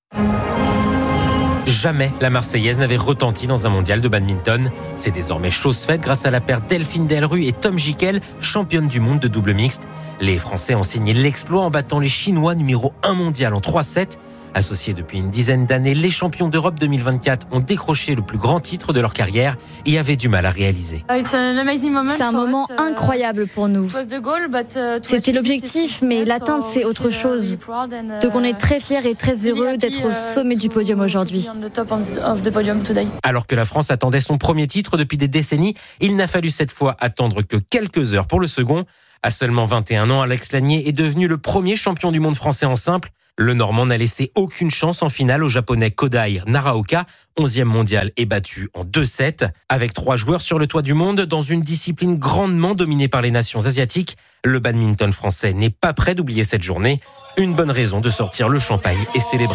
Jamais la Marseillaise n'avait retenti dans un mondial de badminton. C'est désormais chose faite grâce à la paire Delphine Delru et Tom Gickel, championne du monde de double mixte. Les Français ont signé l'exploit en battant les Chinois numéro un mondial en trois sept. Associés depuis une dizaine d'années, les champions d'Europe deux mille vingt-quatre ont décroché le plus grand titre de leur carrière et avaient du mal à réaliser. C'est un moment incroyable pour nous. C'était l'objectif, mais l'atteindre, c'est autre chose. Donc on est très fiers et très heureux d'être au sommet du podium aujourd'hui. Alors que la France attendait son premier titre depuis des décennies, il n'a fallu cette fois attendre que quelques heures pour le second. À seulement vingt et un ans, Alex Lanier est devenu le premier champion du monde français en simple Le Normand n'a laissé aucune chance en finale au Japonais Kodai Naraoka, onzième mondial et battu en deux sept. Avec trois joueurs sur le toit du monde, dans une discipline grandement dominée par les nations asiatiques, le badminton français n'est pas prêt d'oublier cette journée. Une bonne raison de sortir le champagne et célébrer.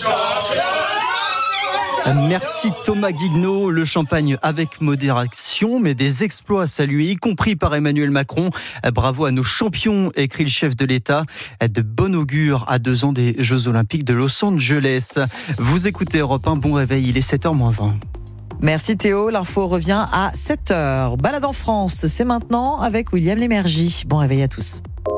Merci Thomas Guignaud. Le champagne avec modération, mais des exploits salués, y compris par Emmanuel Macron. Bravo à nos champions, écrit le chef de l'État. De bon augure à deux ans des Jeux Olympiques de Los Angeles. Vous écoutez Europe un, bon réveil, il est sept heures moins vingt. Merci Théo, l'info revient à sept heures. Balade en France, c'est maintenant avec William Lémergie. Bon réveil à tous.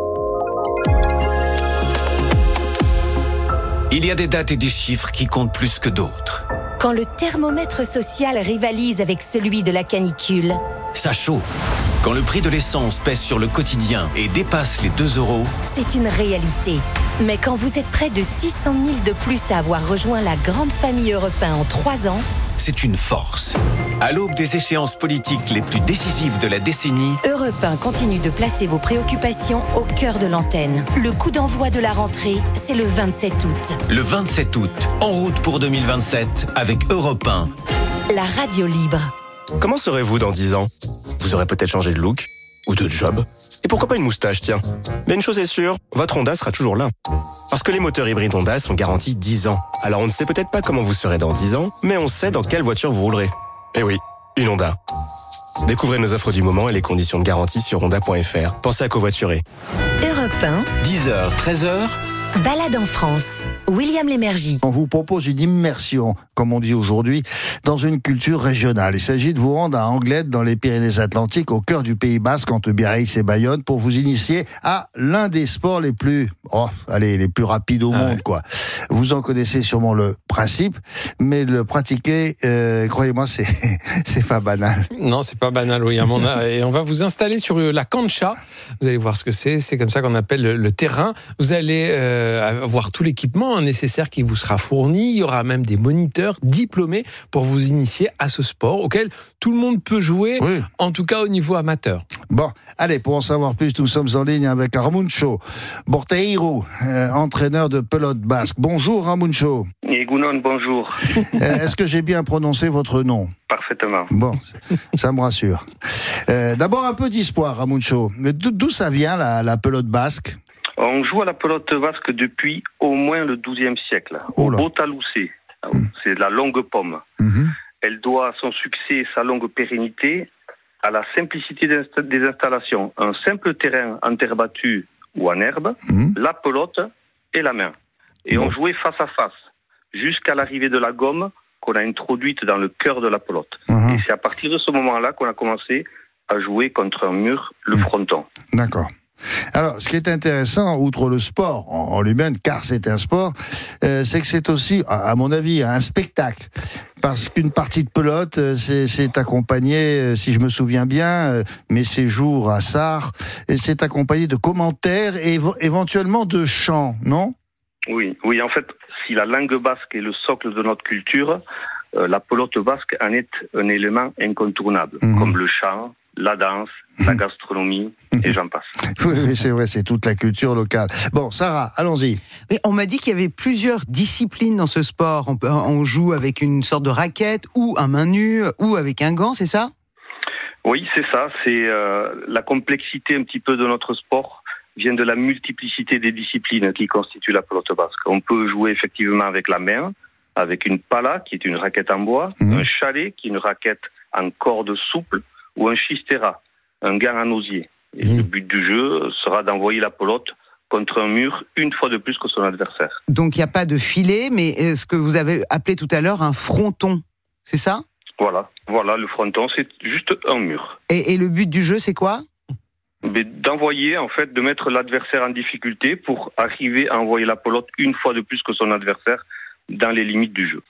Il y a des dates et des chiffres qui comptent plus que d'autres. Quand le thermomètre social rivalise avec celui de la canicule. Ça chauffe. Quand le prix de l'essence pèse sur le quotidien et dépasse les deux euros. C'est une réalité. Mais quand vous êtes près de six cent mille de plus à avoir rejoint la grande famille Europe un en trois ans, c'est une force. À l'aube des échéances politiques les plus décisives de la décennie, Europe un continue de placer vos préoccupations au cœur de l'antenne. Le coup d'envoi de la rentrée, c'est le vingt-sept août. Le vingt-sept août, en route pour deux mille vingt-sept avec Europe un. La radio libre. Comment serez-vous dans dix ans ? Vous aurez peut-être changé de look ou de job. Et pourquoi pas une moustache, tiens. Mais une chose est sûre, votre Honda sera toujours là. Parce que les moteurs hybrides Honda sont garantis dix ans. Alors on ne sait peut-être pas comment vous serez dans dix ans, mais on sait dans quelle voiture vous roulerez. Eh oui, une Honda. Découvrez nos offres du moment et les conditions de garantie sur honda point f r. Pensez à covoiturer. Europe un. dix heures, treize heures. Balade en France. William Lémergie. On vous propose une immersion, comme on dit aujourd'hui, dans une culture régionale. Il s'agit de vous rendre à Anglette, dans les Pyrénées-Atlantiques, au cœur du Pays Basque, entre Biarritz et Bayonne, pour vous initier à l'un des sports les plus, oh, allez, les plus rapides au ah monde, ouais. quoi. Vous en connaissez sûrement le principe, mais le pratiquer, euh, croyez-moi, c'est c'est pas banal. Non, c'est pas banal, William. On a, et on va vous installer sur la cancha. Vous allez voir ce que c'est. C'est comme ça qu'on appelle le, le terrain. Vous allez euh, avoir tout l'équipement nécessaire qui vous sera fourni. Il y aura même des moniteurs diplômés pour vous initier à ce sport auquel tout le monde peut jouer, oui. en tout cas au niveau amateur. Bon, allez, pour en savoir plus, nous sommes en ligne avec Ramuncho Borteiro, euh, entraîneur de pelote basque. Bonjour Ramuncho. Et Gounon, bonjour. Euh, est-ce que j'ai bien prononcé votre nom ? Parfaitement. Bon, ça me rassure. Euh, d'abord un peu d'espoir, Ramuncho. D'où ça vient la, la pelote basque ? On joue à la pelote basque depuis au moins le douzième siècle, oh au Botaloucé. Mmh. C'est la longue pomme. Mmh. Elle doit son succès et sa longue pérennité à la simplicité des installations. Un simple terrain en terre battue ou en herbe, mmh. la pelote et la main. Et bon. on jouait face à face, jusqu'à l'arrivée de la gomme qu'on a introduite dans le cœur de la pelote. Mmh. Et c'est à partir de ce moment-là qu'on a commencé à jouer contre un mur, le fronton. D'accord. Alors, ce qui est intéressant, outre le sport en lui-même, car c'est un sport, euh, c'est que c'est aussi, à mon avis, un spectacle. Parce qu'une partie de pelote, c'est, c'est accompagné, si je me souviens bien, mes séjours à Sarre, c'est accompagné de commentaires et éventuellement de chants, non ? Oui, oui. En fait, si la langue basque est le socle de notre culture, euh, la pelote basque en est un élément incontournable, mmh. comme le chant, la danse, la gastronomie, et j'en passe. Oui, oui, c'est vrai, c'est toute la culture locale. Bon, Sarah, allons-y. Oui, on m'a dit qu'il y avait plusieurs disciplines dans ce sport. On, on joue avec une sorte de raquette, ou un main nue, ou avec un gant, c'est ça ? Oui, c'est ça. C'est euh, la complexité un petit peu de notre sport vient de la multiplicité des disciplines qui constituent la pelote basque. On peut jouer effectivement avec la main, avec une pala, qui est une raquette en bois, mmh. un chalet, qui est une raquette en corde souple, ou un chistera, un gant en osier. Et mmh. le but du jeu sera d'envoyer la pelote contre un mur une fois de plus que son adversaire. Donc il n'y a pas de filet, mais ce que vous avez appelé tout à l'heure un fronton, c'est ça ? Voilà, voilà, le fronton, c'est juste un mur. Et, et le but du jeu, c'est quoi ? Mais d'envoyer, en fait, de mettre l'adversaire en difficulté pour arriver à envoyer la pelote une fois de plus que son adversaire dans les limites du jeu.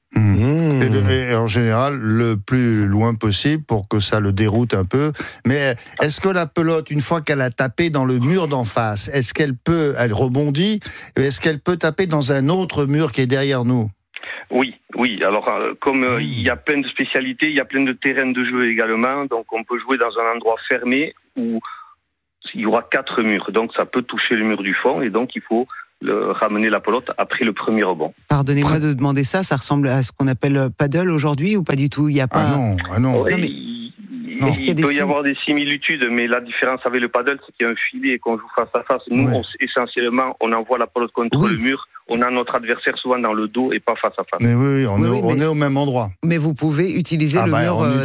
Mmh. Et, le, et en général, le plus loin possible pour que ça le déroute un peu. Mais est-ce que la pelote, une fois qu'elle a tapé dans le mur d'en face, est-ce qu'elle peut, elle rebondit, est-ce qu'elle peut taper dans un autre mur qui est derrière nous ? Oui, oui. Alors, euh, comme euh, il y a plein de spécialités, il y a plein de terrains de jeu également. Donc, on peut jouer dans un endroit fermé où il y aura quatre murs. Donc, ça peut toucher le mur du fond et donc il faut le, ramener la pelote après le premier rebond. Pardonnez-moi de demander ça, ça ressemble à ce qu'on appelle paddle aujourd'hui ou pas du tout? Il y a pas. Ah non, ah non. Oui, non mais... Il, il, il peut y avoir des similitudes, mais la différence avec le paddle, c'est qu'il y a un filet et qu'on joue face à face. Nous, ouais. on, essentiellement, on envoie la pelote contre oui. le mur. On a notre adversaire souvent dans le dos et pas face à face. Mais oui, oui on, oui, est, oui, au, mais... on est au même endroit. Mais vous pouvez utiliser ah le bah, mur